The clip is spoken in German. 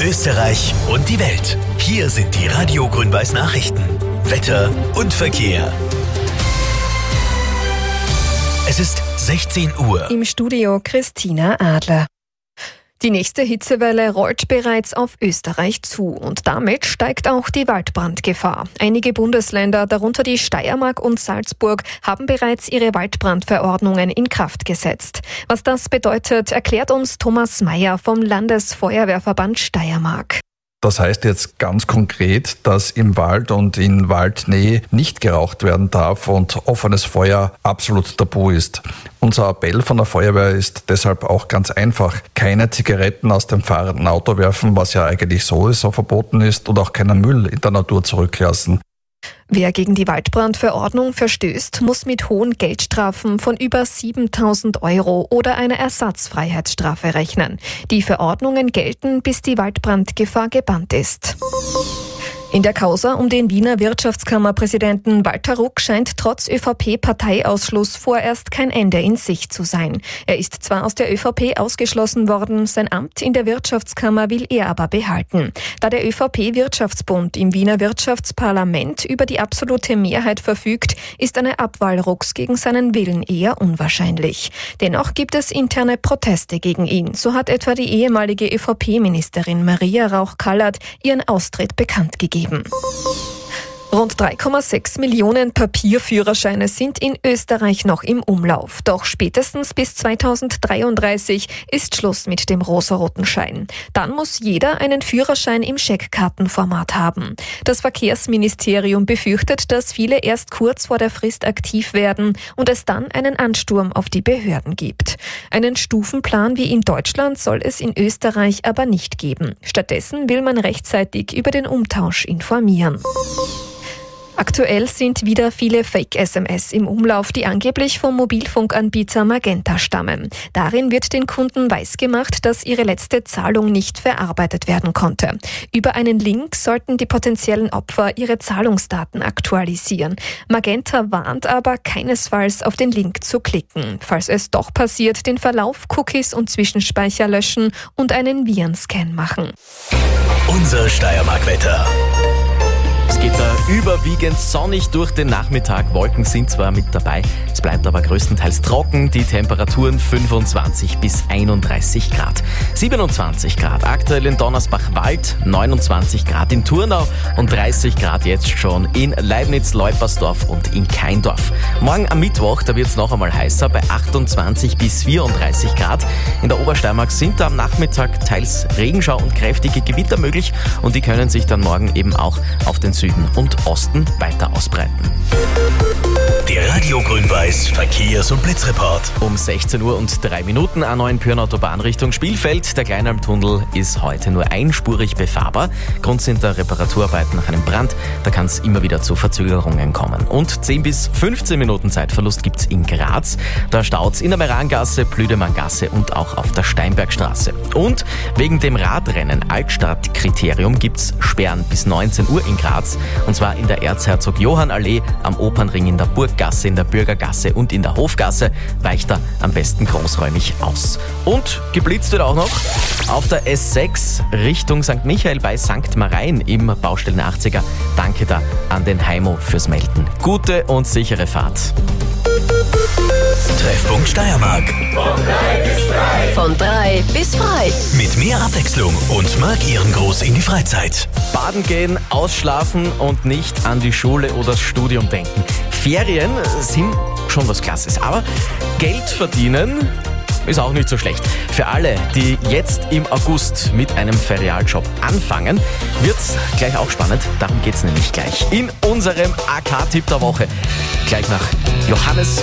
Österreich und die Welt. Hier sind die Radio Grün-Weiß Nachrichten. Wetter und Verkehr. Es ist 16 Uhr. Im Studio Christina Adler. Die nächste Hitzewelle rollt bereits auf Österreich zu und damit steigt auch die Waldbrandgefahr. Einige Bundesländer, darunter die Steiermark und Salzburg, haben bereits ihre Waldbrandverordnungen in Kraft gesetzt. Was das bedeutet, erklärt uns Thomas Mayer vom Landesfeuerwehrverband Steiermark. Das heißt jetzt ganz konkret, dass im Wald und in Waldnähe nicht geraucht werden darf und offenes Feuer absolut tabu ist. Unser Appell von der Feuerwehr ist deshalb auch ganz einfach. Keine Zigaretten aus dem fahrenden Auto werfen, was ja eigentlich sowieso verboten ist, und auch keinen Müll in der Natur zurücklassen. Wer gegen die Waldbrandverordnung verstößt, muss mit hohen Geldstrafen von über 7.000 € oder einer Ersatzfreiheitsstrafe rechnen. Die Verordnungen gelten, bis die Waldbrandgefahr gebannt ist. In der Causa um den Wiener Wirtschaftskammerpräsidenten Walter Ruck scheint trotz ÖVP-Parteiausschluss vorerst kein Ende in Sicht zu sein. Er ist zwar aus der ÖVP ausgeschlossen worden, sein Amt in der Wirtschaftskammer will er aber behalten. Da der ÖVP-Wirtschaftsbund im Wiener Wirtschaftsparlament über die absolute Mehrheit verfügt, ist eine Abwahl Rucks gegen seinen Willen eher unwahrscheinlich. Dennoch gibt es interne Proteste gegen ihn. So hat etwa die ehemalige ÖVP-Ministerin Maria Rauch-Kallert ihren Austritt bekannt gegeben. Rund 3,6 Millionen Papierführerscheine sind in Österreich noch im Umlauf. Doch spätestens bis 2033 ist Schluss mit dem rosaroten Schein. Dann muss jeder einen Führerschein im Scheckkartenformat haben. Das Verkehrsministerium befürchtet, dass viele erst kurz vor der Frist aktiv werden und es dann einen Ansturm auf die Behörden gibt. Einen Stufenplan wie in Deutschland soll es in Österreich aber nicht geben. Stattdessen will man rechtzeitig über den Umtausch informieren. Aktuell sind wieder viele Fake-SMS im Umlauf, die angeblich vom Mobilfunkanbieter Magenta stammen. Darin wird den Kunden weisgemacht, dass ihre letzte Zahlung nicht verarbeitet werden konnte. Über einen Link sollten die potenziellen Opfer ihre Zahlungsdaten aktualisieren. Magenta warnt aber, keinesfalls auf den Link zu klicken. Falls es doch passiert, den Verlauf, Cookies und Zwischenspeicher löschen und einen Virenscan machen. Unser Steiermark-Wetter. Es geht da überwiegend sonnig durch den Nachmittag. Wolken sind zwar mit dabei, es bleibt aber größtenteils trocken. Die Temperaturen 25 bis 31 Grad. 27 Grad aktuell in Donnersbach-Wald, 29 Grad in Thurnau und 30 Grad jetzt schon in Leibnitz, Leupersdorf und in Kaindorf. Morgen am Mittwoch, da wird es noch einmal heißer, bei 28 bis 34 Grad. In der Obersteiermark sind da am Nachmittag teils Regenschau und kräftige Gewitter möglich und die können sich dann morgen eben auch auf den Süden und Osten weiter ausbreiten. Der Radio Grün-Weiß Verkehrs- und Blitzreport. Um 16 Uhr und 3 Minuten A9 Pyrn-Autobahn Richtung Spielfeld. Der Kleinalmtunnel ist heute nur einspurig befahrbar. Grund sind da Reparaturarbeiten nach einem Brand. Da kann es immer wieder zu Verzögerungen kommen. Und 10 bis 15 Minuten Zeitverlust gibt's in Graz. Da staut's in der Merangasse, Plüdemanngasse und auch auf der Steinbergstraße. Und wegen dem Radrennen Altstadtkriterium gibt's Sperren bis 19 Uhr in Graz. Und zwar in der Erzherzog-Johann-Allee, am Opernring, in der Burggasse, in der Bürgergasse und in der Hofgasse. Weicht da am besten großräumig aus. Und geblitzt wird auch noch auf der S6 Richtung St. Michael bei St. Marein im Baustellen 80er. Danke da an den Heimo fürs Melden. Gute und sichere Fahrt. Treffpunkt Steiermark. Von 3 bis frei. Mit mehr Abwechslung und Markierengroß in die Freizeit. Baden gehen, ausschlafen und nicht an die Schule oder das Studium denken. Ferien sind schon was Klasses, aber Geld verdienen ist auch nicht so schlecht. Für alle, die jetzt im August mit einem Ferialjob anfangen, wird's gleich auch spannend. Darum geht's nämlich gleich in unserem AK-Tipp der Woche. Gleich nach Johannes